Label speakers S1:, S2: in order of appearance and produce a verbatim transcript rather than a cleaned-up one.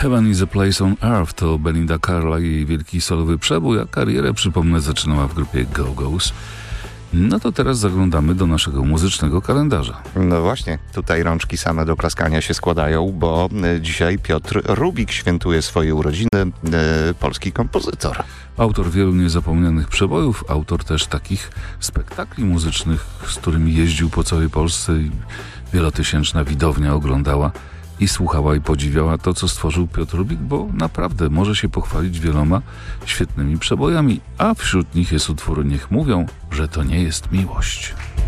S1: Heaven is a Place on Earth to Belinda Carlisle i jej wielki solowy przebój, a karierę, przypomnę, zaczynała w grupie Go-Go's. No to teraz zaglądamy do naszego muzycznego kalendarza.
S2: No właśnie, tutaj rączki same do klaskania się składają, bo dzisiaj Piotr Rubik świętuje swoje urodziny, polski kompozytor.
S1: Autor wielu niezapomnianych przebojów, autor też takich spektakli muzycznych, z którymi jeździł po całej Polsce i wielotysięczna widownia oglądała i słuchała i podziwiała to, co stworzył Piotr Rubik, bo naprawdę może się pochwalić wieloma świetnymi przebojami, a wśród nich jest utwór Niech mówią, że to nie jest miłość.